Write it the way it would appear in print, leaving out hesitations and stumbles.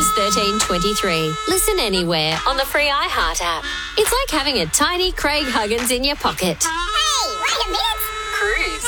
1323. Listen anywhere on the free iHeart app. It's like having a tiny Craig Huggins in your pocket. Hey, wait a minute. Cruise.